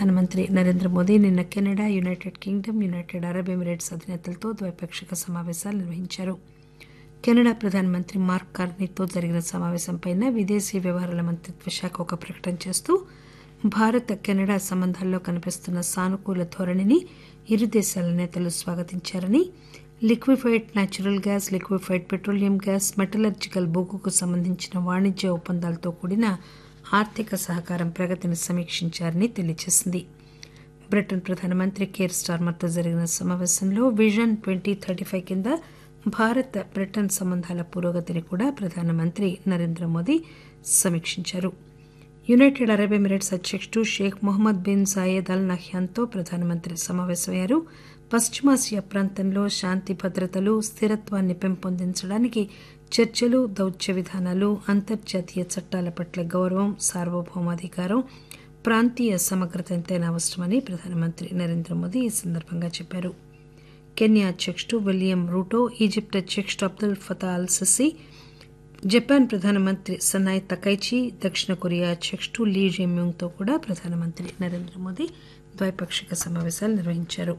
ప్రధానమంత్రి నరేంద్ర మోదీ నిన్న Canada, United Kingdom, United Arab Emirates అధినేతలతో ద్వైపాక్షిక సమావేశాలు నిర్వహించారు. కెనడా ప్రధానమంత్రి మార్క్ కార్నీతో జరిగిన సమావేశంపై విదేశీ వ్యవహారాల మంత్రిత్వ శాఖ ఒక ప్రకటన చేస్తూ భారత్ కెనడా సంబంధాల్లో కనిపిస్తున్న సానుకూల ధోరణిని ఇరు దేశాల నేతలు స్వాగతించారని, liquefied natural gas, liquefied petroleum gas, metallurgical బొగ్గుకు సంబంధించిన వాణిజ్య ఒప్పందాలతో కూడిన ఆర్థిక సహకారం ప్రగతిని సమీక్షించారని తెలియజేసింది. బ్రిటన్ ప్రధానమంత్రి కేర్ స్టార్మర్తో జరిగిన సమావేశంలో విజన్ 2035 కింద భారత్ బ్రిటన్ సంబంధాల పురోగతిని కూడా ప్రధానమంత్రి నరేంద్ర మోదీ సమీక్షించారు. యునైటెడ్ అరబ్ ఎమిరేట్స్ అధ్యకుడు షేక్ మొహమ్మద్ బిన్ జాయెద్ అల్ నహ్యాన్తో ప్రధానమంత్రి సమావేశమయ్యారు. పశ్చిమాసియా ప్రాంతంలో శాంతి భద్రతలు, స్థిరత్వాన్ని పెంపొందించడానికి చర్చలు, దౌత్య విధానాలు, అంతర్జాతీయ చట్టాల పట్ల గౌరవం, సార్వభౌమాధికారం, ప్రాంతీయ సమగ్రత ఎంతైనా అవసరమని ప్రధానమంత్రి నరేంద్ర మోదీ ఈ సందర్భంగా చెప్పారు. కెన్యా అధ్యకుడు విలియం రూటో, ఈజిప్ట్ అధ్యకుడు Abdul Fatah al Sisi, Japan ప్రధానమంత్రి సనాయ్ తకైచి, దక్షిణ కొరియా అధ్యకుడు లీ జెమ్యూంగ్తో కూడా ప్రధానమంత్రి నరేంద్ర మోదీ ద్వైపాక్షిక సమావేశాలు నిర్వహించారు.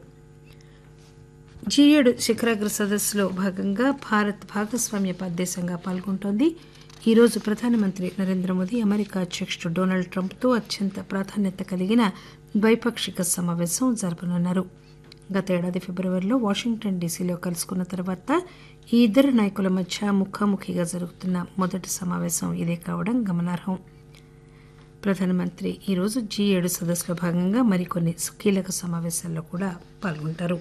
G7 శిఖరాగ్ర సదస్సులో భాగంగా భారత్ భాగస్వామ్య దేశంగా పాల్గొంటోంది. ఈరోజు ప్రధానమంత్రి నరేంద్ర మోదీ అమెరికా అధ్యకుడు డొనాల్డ్ ట్రంప్తో అత్యంత ప్రాధాన్యత కలిగిన ద్వైపాక్షిక సమావేశం జరపనున్నారు. గత ఏడాది ఫిబ్రవరిలో వాషింగ్టన్ డీసీలో కలుసుకున్న తర్వాత ఈ ఇద్దరు నాయకుల మధ్య ముఖాముఖిగా జరుగుతున్న మొదటి సమావేశం ఇదే కావడం గమనార్హం. ప్రధానమంత్రి ఈరోజు G7 సదస్సులో భాగంగా మరికొన్ని కీలక సమావేశాల్లో కూడా పాల్గొంటారు.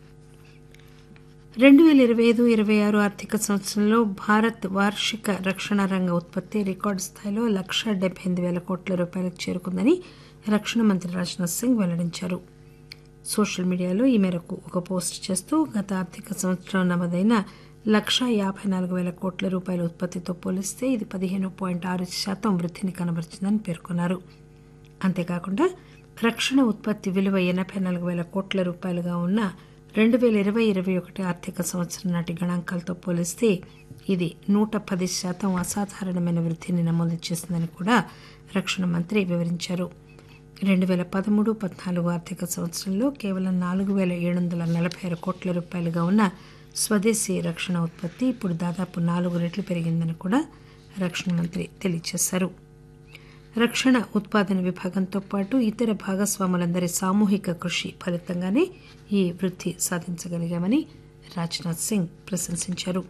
2025-26 ఆర్థిక సంవత్సరంలో భారత్ వార్షిక రక్షణ రంగ ఉత్పత్తి రికార్డు స్థాయిలో 1,78,000 కోట్ల రూపాయలకు చేరుకుందని రక్షణ మంత్రి రాజ్నాథ్ సింగ్ వెల్లడించారు. సోషల్ మీడియాలో ఈ మేరకు ఒక పోస్ట్ చేస్తూ గత ఆర్థిక సంవత్సరం నమోదైన 1,54,000 కోట్ల రూపాయల ఉత్పత్తితో పోలిస్తే ఇది 15.6% వృద్ధిని కనబరిచిందని పేర్కొన్నారు. అంతేకాకుండా రక్షణ ఉత్పత్తి విలువ 84,000 కోట్ల రూపాయలుగా ఉన్న 2020-21 ఆర్థిక సంవత్సరం నాటి గణాంకాలతో పోలిస్తే ఇది 110% అసాధారణమైన వృద్ధిని నమోదు చేసిందని కూడా రక్షణ మంత్రి వివరించారు. 2013-14 ఆర్థిక సంవత్సరంలో కేవలం 4,746 కోట్ల రూపాయలుగా ఉన్న స్వదేశీ రక్షణ ఉత్పత్తి ఇప్పుడు దాదాపు 4 రెట్లు పెరిగిందని కూడా రక్షణ మంత్రి తెలియజేశారు. రక్షణ ఉత్పాదన విభాగంతో పాటు ఇతర భాగస్వాములందరి సామూహిక కృషి ఫలితంగానే ఈ వృద్ధి సాధించగలిగామని రాజ్నాథ్ సింగ్ ప్రశంసించారు.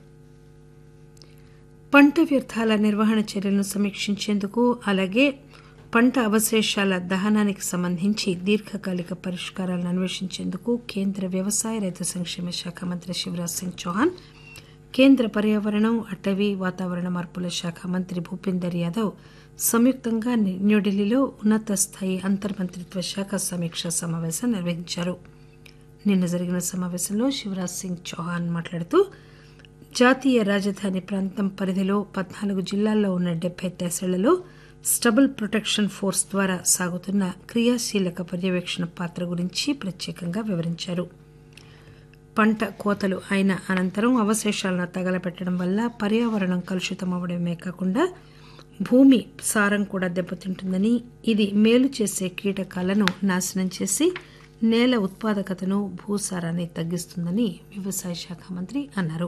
పంట వ్యర్థాల నిర్వహణ చర్యలను సమీక్షించేందుకు, అలాగే పంట అవశేషాల దహనానికి సంబంధించి దీర్ఘకాలిక పరిష్కారాలను అన్వేషించేందుకు కేంద్ర వ్యవసాయ, రైతు సంక్షేమ శాఖ మంత్రి శివరాజ్ సింగ్ చౌహాన్, కేంద్ర పర్యావరణం, అటవీ, వాతావరణ మార్పుల శాఖ మంత్రి భూపేందర్ యాదవ్ సంయుక్తంగా న్యూఢిల్లీలో ఉన్నత స్థాయి అంతర్మంత్రిత్వ శాఖ సమీక్షా సమావేశం నిర్వహించారు. నిన్న జరిగిన సమావేశంలో శివరాజ్ సింగ్ చౌహాన్ మాట్లాడుతూ జాతీయ రాజధాని ప్రాంతం పరిధిలో 14 జిల్లాల్లో ఉన్న 70 తహసీళ్లలో స్టబుల్ ప్రొటెక్షన్ ఫోర్స్ ద్వారా సాగుతున్న క్రియాశీలక పర్యవేక్షణ పాత్ర గురించి ప్రత్యేకంగా వివరించారు. పంట కోతలు అయిన అనంతరం అవశేషాలను తగలబెట్టడం వల్ల పర్యావరణం కలుషితమవడమే కాకుండా భూమి సారం కూడా దెబ్బతింటుందని, ఇది మేలు చేసే కీటకాలను నాశనం చేసి నేల ఉత్పాదకతను, భూసారాన్ని తగ్గిస్తుందని వ్యవసాయ శాఖ మంత్రి అన్నారు.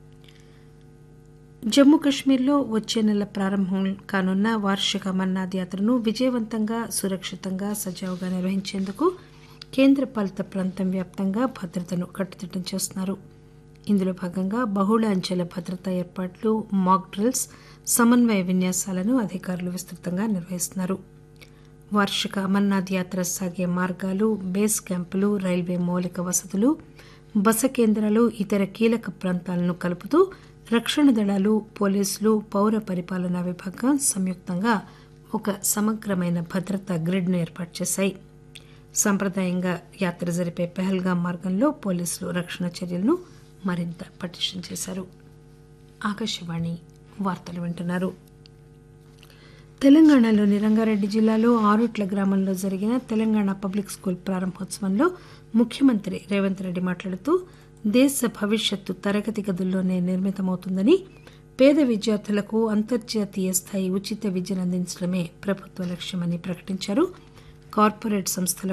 జమ్మూ కశ్మీర్లో వచ్చే నెల ప్రారంభం కానున్న వార్షిక అమర్నాథ్ యాత్రను విజయవంతంగా, సురక్షితంగా, సజావుగా నిర్వహించేందుకు కేంద్ర పాలిత ప్రాంతం వ్యాప్తంగా భద్రతను కట్టుదిట్టం చేస్తున్నారు. ఇందులో భాగంగా బహుళ అంచెల భద్రతా ఏర్పాట్లు, మాక్ డ్రిల్స్, సమన్వయ విన్యాసాలను అధికారులు విస్తృతంగా నిర్వహిస్తున్నారు. వార్షిక అమర్నాథ్ యాత్ర సాగే మార్గాలు, బేస్ క్యాంపులు, రైల్వే మౌలిక వసతులు, బస కేంద్రాలు, ఇతర కీలక ప్రాంతాలను కలుపుతూ రక్షణ దళాలు, పోలీసులు, పౌర పరిపాలనా విభాగం సంయుక్తంగా ఒక సమగ్రమైన భద్రతా గ్రిడ్ను ఏర్పాటు చేశాయి. సంప్రదాయంగా యాత్ర జరిపే పెహల్గాం మార్గంలో పోలీసులు రక్షణ చర్యలను మరింత పటిష్టం చేశారు. ఆకాశవాణి వార్తలు వింటున్నారు. తెలంగాణలోని రంగారెడ్డి జిల్లాలో ఆరుట్ల గ్రామంలో జరిగిన తెలంగాణ పబ్లిక్ స్కూల్ ప్రారంభోత్సవంలో ముఖ్యమంత్రి రేవంత్ రెడ్డి మాట్లాడుతూ దేశ భవిష్యత్తు తరగతి గదుల్లోనే నిర్మితమవుతుందని, పేద విద్యార్థులకు అంతర్జాతీయ స్థాయి ఉచిత విద్యను అందించడమే ప్రభుత్వ లక్ష్యమని ప్రకటించారు. కార్పొరేట్ సంస్థల